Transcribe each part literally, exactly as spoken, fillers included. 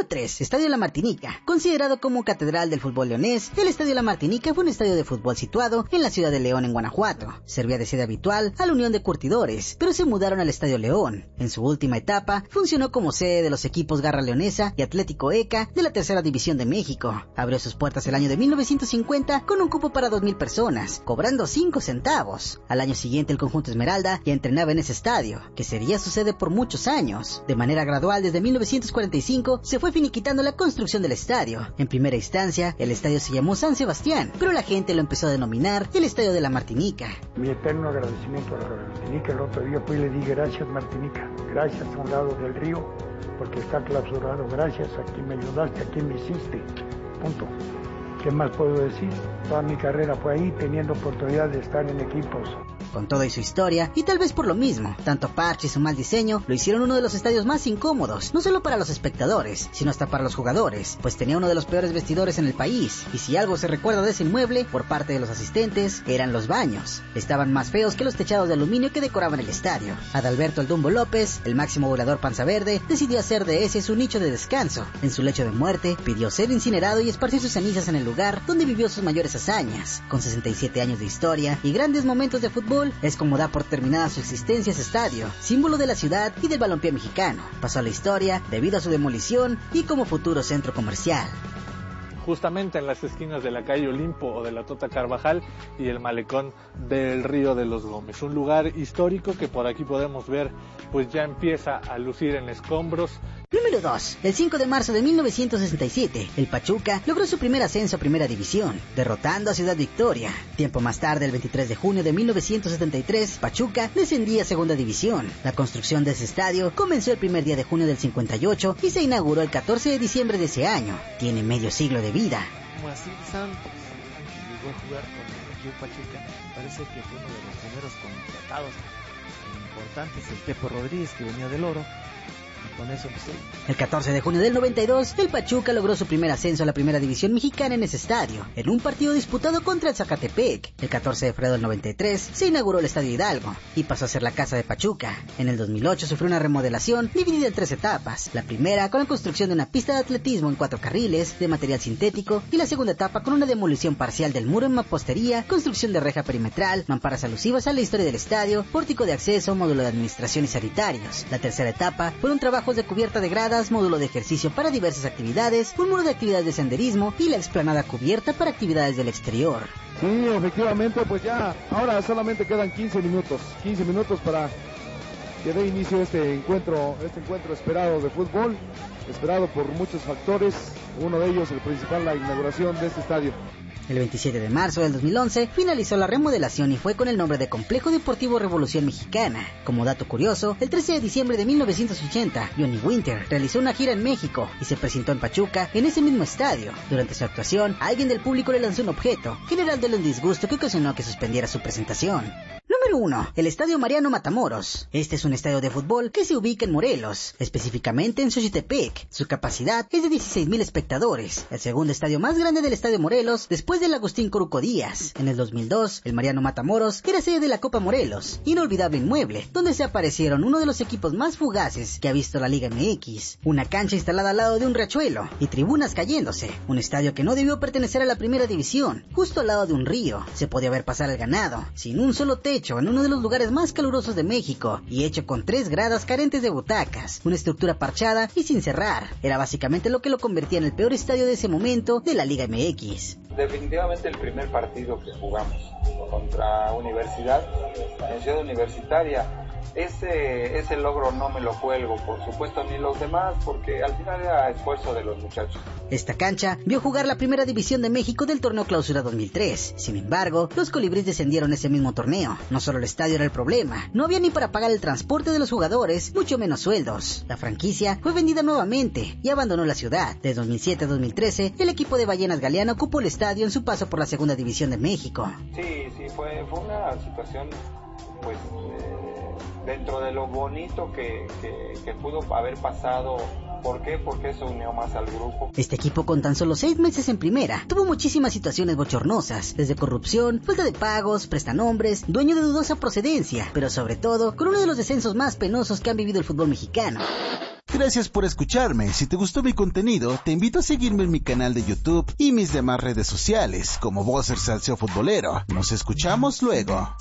tres. Estadio La Martinica. Considerado como catedral del fútbol leonés, el Estadio La Martinica fue un estadio de fútbol situado en la ciudad de León, en Guanajuato. Servía de sede habitual a la Unión de Curtidores, pero se mudaron al Estadio León. En su última etapa, funcionó como sede de los equipos Garra Leonesa y Atlético ECA de la Tercera División de México. Abrió sus puertas el año de mil novecientos cincuenta con un cupo para dos mil personas, cobrando cinco centavos. Al año siguiente, el conjunto Esmeralda ya entrenaba en ese estadio, que sería su sede por muchos años. De manera gradual, desde mil novecientos cuarenta y cinco, se fue finiquitando la construcción del estadio. En primera instancia, el estadio se llamó San Sebastián, pero la gente lo empezó a denominar el Estadio de la Martinica. Mi eterno agradecimiento a la Martinica. El otro día fui y le di gracias, Martinica. Gracias a un lado del río, porque está clausurado. Gracias, aquí me ayudaste, aquí me hiciste. Punto. ¿Qué más puedo decir? Toda mi carrera fue ahí, teniendo oportunidad de estar en equipos. Con todo y su historia, y tal vez por lo mismo, tanto parche y su mal diseño lo hicieron uno de los estadios más incómodos, no solo para los espectadores, sino hasta para los jugadores, pues tenía uno de los peores vestidores en el país, y si algo se recuerda de ese inmueble, por parte de los asistentes, eran los baños. Estaban más feos que los techados de aluminio que decoraban el estadio. Adalberto El Dumbo López, el máximo goleador panza verde, decidió hacer de ese su nicho de descanso. En su lecho de muerte, pidió ser incinerado y esparcir sus cenizas en el lugar donde vivió sus mayores hazañas. Con sesenta y siete años de historia y grandes momentos de fútbol, es como da por terminada su existencia ese estadio, símbolo de la ciudad y del balompié mexicano. Pasó a la historia debido a su demolición y como futuro centro comercial. Justamente en las esquinas de la calle Olimpo o de la Tota Carvajal y el malecón del Río de los Gómez. Un lugar histórico que por aquí podemos ver pues ya empieza a lucir en escombros. Número dos. El cinco de marzo de mil novecientos sesenta y siete, el Pachuca logró su primer ascenso a Primera División, derrotando a Ciudad Victoria. Tiempo más tarde, el veintitrés de junio de mil novecientos setenta y tres, Pachuca descendía a Segunda División. La construcción de ese estadio comenzó el primer día de junio del cincuenta y ocho y se inauguró el catorce de diciembre de ese año. Tiene medio siglo de vida. Moacir Santos llegó a jugar con el Pachuca. Parece que fue uno de los primeros contratados importantes, el Tepo Rodríguez, que venía del Oro. Con eso empecé. El catorce de junio del noventa y dos, el Pachuca logró su primer ascenso a la Primera División Mexicana en ese estadio, en un partido disputado contra el Zacatepec. El catorce de febrero del noventa y tres se inauguró el Estadio Hidalgo y pasó a ser la casa de Pachuca. En el dos mil ocho sufrió una remodelación dividida en tres etapas. La primera con la construcción de una pista de atletismo en cuatro carriles de material sintético y la segunda etapa con una demolición parcial del muro en mampostería, construcción de reja perimetral, mamparas alusivas a la historia del estadio, pórtico de acceso, módulo de administración y sanitarios. La tercera etapa fueron trabajos de cubierta de gradas, módulo de ejercicio para diversas actividades, un muro de actividades de senderismo y la explanada cubierta para actividades del exterior. Sí, efectivamente, pues ya ahora solamente quedan quince minutos, quince minutos para que dé inicio a este encuentro, este encuentro esperado de fútbol, esperado por muchos factores, uno de ellos, el principal, la inauguración de este estadio. El veintisiete de marzo del dos mil once finalizó la remodelación y fue con el nombre de Complejo Deportivo Revolución Mexicana. Como dato curioso, el trece de diciembre de mil novecientos ochenta, Johnny Winter realizó una gira en México y se presentó en Pachuca en ese mismo estadio. Durante su actuación, alguien del público le lanzó un objeto, generándole un disgusto que ocasionó que suspendiera su presentación. Número uno. El Estadio Mariano Matamoros. Este es un estadio de fútbol que se ubica en Morelos, específicamente en Xochitepec. Su capacidad es de dieciséis mil espectadores, el segundo estadio más grande del Estadio Morelos después del Agustín Coruco Díaz. En el dos mil dos, el Mariano Matamoros era sede de la Copa Morelos, inolvidable inmueble, donde se aparecieron uno de los equipos más fugaces que ha visto la Liga M X, una cancha instalada al lado de un riachuelo y tribunas cayéndose, un estadio que no debió pertenecer a la Primera División, justo al lado de un río. Se podía ver pasar el ganado, sin un solo techo, en uno de los lugares más calurosos de México y hecho con tres gradas carentes de butacas, una estructura parchada y sin cerrar. Era básicamente lo que lo convertía en el peor estadio de ese momento de la Liga M X. Definitivamente el primer partido que jugamos contra Universidad, en Ciudad Universitaria, ese, ese logro no me lo cuelgo, por supuesto, ni los demás, porque al final era esfuerzo de los muchachos. Esta cancha vio jugar la Primera División de México del torneo Clausura dos mil tres. Sin embargo, los Colibríes descendieron ese mismo torneo. No solo el estadio era el problema, no había ni para pagar el transporte de los jugadores, mucho menos sueldos. La franquicia fue vendida nuevamente y abandonó la ciudad. De dos mil siete a dos mil trece, el equipo de Ballenas Galeana ocupó el estadio en su paso por la Segunda División de México. Sí, sí, fue, fue una situación, pues, eh, dentro de lo bonito que, que, que pudo haber pasado. ¿Por qué? Porque eso unió más al grupo. Este equipo, con tan solo seis meses en primera, tuvo muchísimas situaciones bochornosas, desde corrupción, falta de pagos, prestanombres, dueño de dudosa procedencia, pero sobre todo, con uno de los descensos más penosos que han vivido el fútbol mexicano. gracias por escucharme. Si te gustó mi contenido, te invito a seguirme en mi canal de YouTube y mis demás redes sociales, como Bowser Salseo Futbolero. Nos escuchamos luego.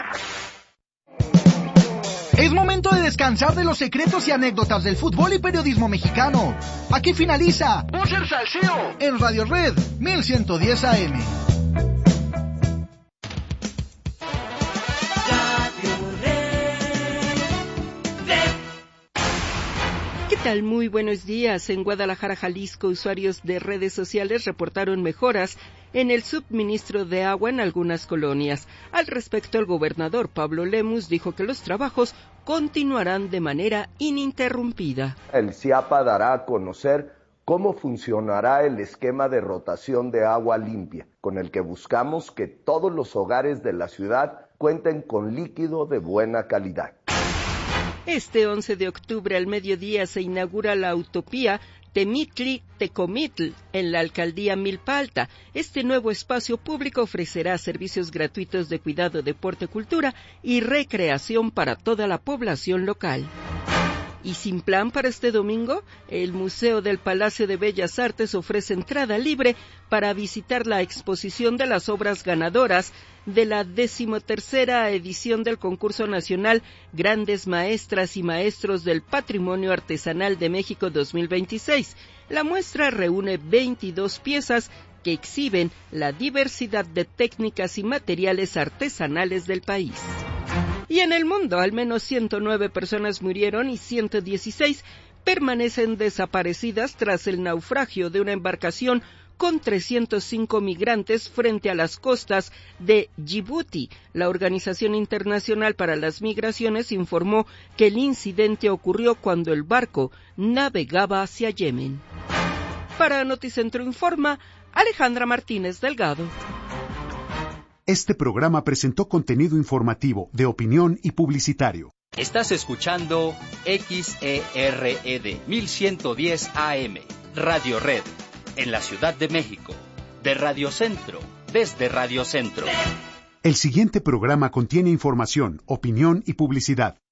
Es momento de descansar de los secretos y anécdotas del fútbol y periodismo mexicano. Aquí finaliza Bowser Salseo en Radio Red mil ciento diez A M. ¿Qué tal? Muy buenos días. En Guadalajara, Jalisco, usuarios de redes sociales reportaron mejoras en el suministro de agua en algunas colonias. Al respecto, el gobernador Pablo Lemus dijo que los trabajos continuarán de manera ininterrumpida. El CIAPA dará a conocer cómo funcionará el esquema de rotación de agua limpia, con el que buscamos que todos los hogares de la ciudad cuenten con líquido de buena calidad. Este once de octubre al mediodía se inaugura la Utopía Temitli-Tecomitl en la alcaldía Milpa Alta. Este nuevo espacio público ofrecerá servicios gratuitos de cuidado, deporte, cultura y recreación para toda la población local. Y sin plan para este domingo, el Museo del Palacio de Bellas Artes ofrece entrada libre para visitar la exposición de las obras ganadoras de la decimotercera edición del concurso nacional Grandes Maestras y Maestros del Patrimonio Artesanal de México dos mil veintiséis. La muestra reúne veintidós piezas que exhiben la diversidad de técnicas y materiales artesanales del país. Y en el mundo, al menos ciento nueve personas murieron y ciento dieciséis permanecen desaparecidas tras el naufragio de una embarcación con trescientos cinco migrantes frente a las costas de Djibouti. La Organización Internacional para las Migraciones informó que el incidente ocurrió cuando el barco navegaba hacia Yemen. Para Noticentro Informa, Alejandra Martínez Delgado. Este programa presentó contenido informativo, de opinión y publicitario. Estás escuchando X E R E D mil ciento diez A M, Radio Red, en la Ciudad de México, de Radio Centro, desde Radio Centro. El siguiente programa contiene información, opinión y publicidad.